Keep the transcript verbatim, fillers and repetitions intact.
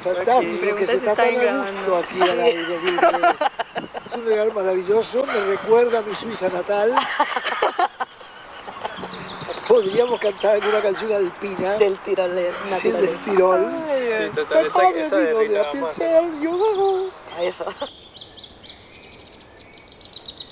Fantástico que se está tan a gusto aquí al aire libre. Es un regalo maravilloso, me recuerda a mi Suiza natal. Podríamos cantar alguna canción alpina. Del Tirol. Sí, del Tirol. Sí, total, esa, Padre esa vino de de Apelchel, yo. Eso.